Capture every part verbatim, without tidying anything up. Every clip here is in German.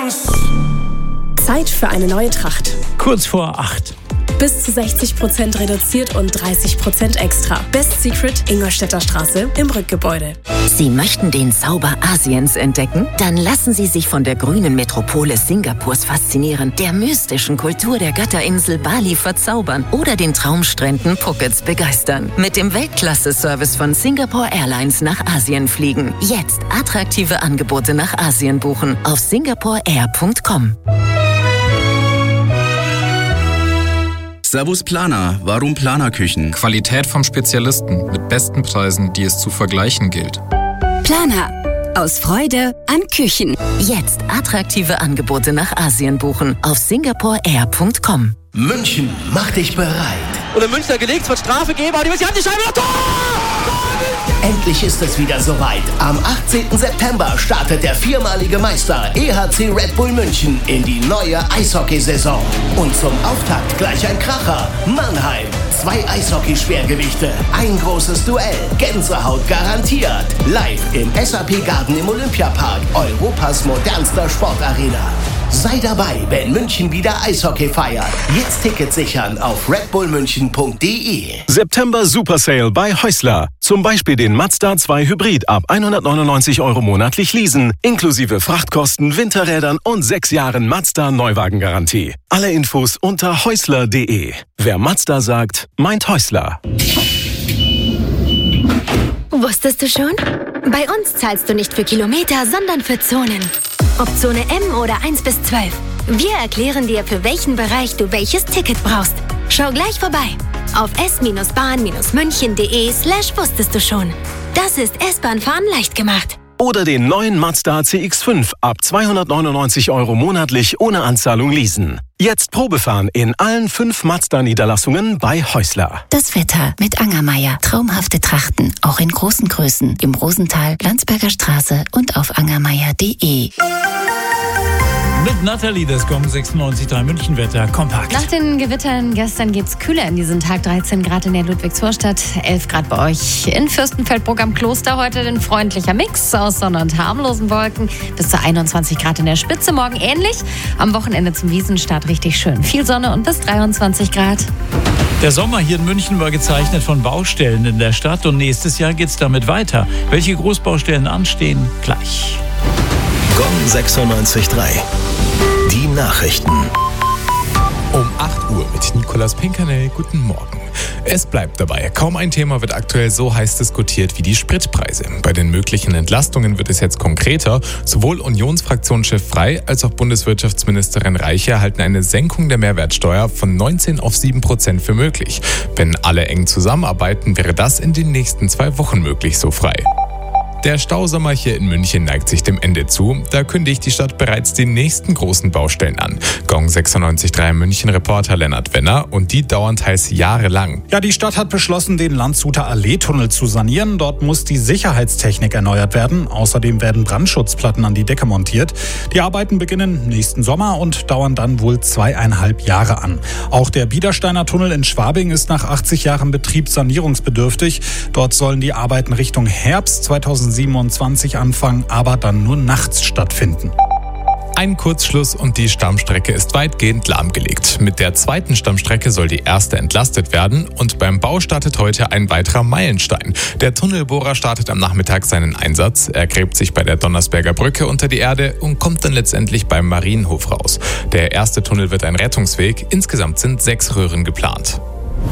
Zeit für eine neue Tracht. Kurz vor acht. Bis zu sechzig Prozent reduziert und dreißig Prozent extra. Best Secret, Ingolstädter Straße im Rückgebäude. Sie möchten den Zauber Asiens entdecken? Dann lassen Sie sich von der grünen Metropole Singapurs faszinieren, der mystischen Kultur der Götterinsel Bali verzaubern oder den Traumstränden Phukets begeistern. Mit dem Weltklasse-Service von Singapore Airlines nach Asien fliegen. Jetzt attraktive Angebote nach Asien buchen auf singapore air punkt com. Servus Planer, warum Planerküchen? Qualität vom Spezialisten mit besten Preisen, die es zu vergleichen gilt. Planer. Aus Freude an Küchen. Jetzt attraktive Angebote nach Asien buchen auf singapore air punkt com. München, mach dich bereit. Und in München gelegt, es wird Strafe geben, aber die haben die Scheibe noch Tor! Endlich ist es wieder soweit. Am achtzehnten September startet der viermalige Meister E H C Red Bull München in die neue Eishockeysaison. Und zum Auftakt gleich ein Kracher. Mannheim. Zwei Eishockey-Schwergewichte. Ein großes Duell. Gänsehaut garantiert. Live im S A P Garden im Olympiapark. Europas modernster Sportarena. Sei dabei, wenn München wieder Eishockey feiert. Jetzt Tickets sichern auf redbullmünchen punkt de. September Super Sale bei Häusler. Zum Beispiel den Mazda zwei Hybrid ab hundertneunundneunzig Euro monatlich leasen, inklusive Frachtkosten, Winterrädern und sechs Jahren Mazda Neuwagengarantie. Alle Infos unter häusler punkt de. Wer Mazda sagt, meint Häusler. Wusstest du schon? Bei uns zahlst du nicht für Kilometer, sondern für Zonen. Ob Zone M oder eins bis zwölf. Wir erklären dir, für welchen Bereich du welches Ticket brauchst. Schau gleich vorbei auf s-bahn-münchen.de slash wusstest du schon. Das ist S-Bahn-Fahren leicht gemacht. Oder den neuen Mazda C X fünf ab zweihundertneunundneunzig Euro monatlich ohne Anzahlung leasen. Jetzt Probefahren in allen fünf Mazda-Niederlassungen bei Häusler. Das Wetter mit Angermeier. Traumhafte Trachten, auch in großen Größen. Im Rosental, Landsberger Straße und auf angermeier punkt de. Mit Nathalie, das Gong sechsundneunzig Komma drei Münchenwetter kompakt. Nach den Gewittern gestern geht's kühler in diesem Tag. dreizehn Grad in der Ludwigsvorstadt, elf Grad bei euch in Fürstenfeldbruck am Kloster. Heute ein freundlicher Mix aus Sonne und harmlosen Wolken. Bis zu einundzwanzig Grad in der Spitze. Morgen ähnlich. Am Wochenende zum Wiesenstart richtig schön. Viel Sonne und bis dreiundzwanzig Grad. Der Sommer hier in München war gezeichnet von Baustellen in der Stadt. Und nächstes Jahr geht's damit weiter. Welche Großbaustellen anstehen? Gleich. Gong sechsundneunzig Komma drei. Die Nachrichten. Um acht Uhr mit Nicolas Pinkernell. Guten Morgen. Es bleibt dabei. Kaum ein Thema wird aktuell so heiß diskutiert wie die Spritpreise. Bei den möglichen Entlastungen wird es jetzt konkreter. Sowohl Unionsfraktionschef Frey als auch Bundeswirtschaftsministerin Reiche halten eine Senkung der Mehrwertsteuer von neunzehn auf sieben Prozent für möglich. Wenn alle eng zusammenarbeiten, wäre das in den nächsten zwei Wochen möglich, so Frey. Der Stausommer hier in München neigt sich dem Ende zu. Da kündigt die Stadt bereits die nächsten großen Baustellen an. Gong sechsundneunzig Komma drei München-Reporter Lennart Wenner, und die dauern teils jahrelang. Ja, die Stadt hat beschlossen, den Landshuter Allee-Tunnel zu sanieren. Dort muss die Sicherheitstechnik erneuert werden. Außerdem werden Brandschutzplatten an die Decke montiert. Die Arbeiten beginnen nächsten Sommer und dauern dann wohl zweieinhalb Jahre an. Auch der Biedersteiner Tunnel in Schwabing ist nach achtzig Jahren Betrieb sanierungsbedürftig. Dort sollen die Arbeiten Richtung Herbst zweitausendsiebenundzwanzig anfangen, aber dann nur nachts stattfinden. Ein Kurzschluss und die Stammstrecke ist weitgehend lahmgelegt. Mit der zweiten Stammstrecke soll die erste entlastet werden und beim Bau startet heute ein weiterer Meilenstein. Der Tunnelbohrer startet am Nachmittag seinen Einsatz. Er gräbt sich bei der Donnersberger Brücke unter die Erde und kommt dann letztendlich beim Marienhof raus. Der erste Tunnel wird ein Rettungsweg. Insgesamt sind sechs Röhren geplant.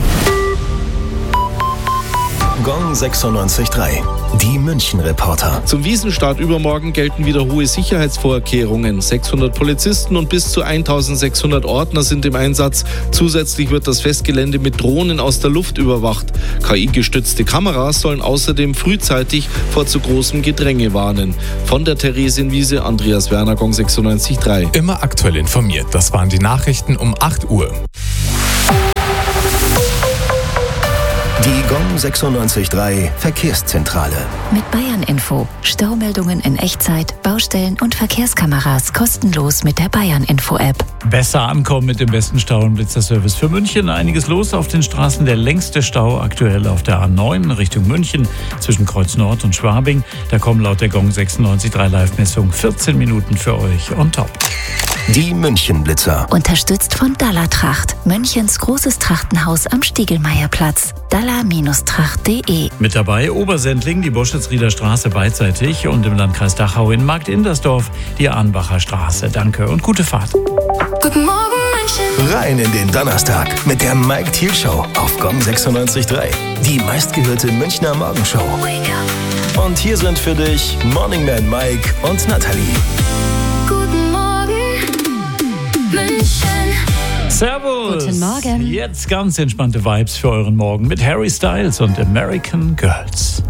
Gong sechsundneunzig Komma drei. Die München-Reporter. Zum Wiesenstart übermorgen gelten wieder hohe Sicherheitsvorkehrungen. sechshundert Polizisten und bis zu eintausendsechshundert Ordner sind im Einsatz. Zusätzlich wird das Festgelände mit Drohnen aus der Luft überwacht. K I-gestützte Kameras sollen außerdem frühzeitig vor zu großem Gedränge warnen. Von der Theresienwiese, Andreas Werner, Gong sechsundneunzig Komma drei. Immer aktuell informiert. Das waren die Nachrichten um acht Uhr. Die Gong sechsundneunzig Komma drei Verkehrszentrale. Mit Bayern Info. Staumeldungen in Echtzeit, Baustellen und Verkehrskameras kostenlos mit der Bayern Info App. Besser ankommen mit dem besten Stau- und Blitzerservice für München. Einiges los auf den Straßen. Der längste Stau aktuell auf der A neun Richtung München zwischen Kreuz Nord und Schwabing. Da kommen laut der Gong sechsundneunzig Komma drei Live-Messung vierzehn Minuten für euch on top. Die München-Blitzer. Unterstützt von Dalla Tracht. Münchens großes Trachtenhaus am Stiegelmeierplatz. dalla Tracht punkt de. Mit dabei Obersendling, die Boschitz-Rieder Straße beidseitig und im Landkreis Dachau in Markt-Indersdorf die Arnbacher Straße. Danke und gute Fahrt. Guten Morgen, München. Rein in den Donnerstag mit der Mike Thiel Show auf Gong sechsundneunzig Komma drei. Die meistgehörte Münchner Morgenshow. Und hier sind für dich Morning Man Mike und Nathalie. Guten Morgen, München. Servus. Guten Morgen. Jetzt ganz entspannte Vibes für euren Morgen mit Harry Styles und American Girls.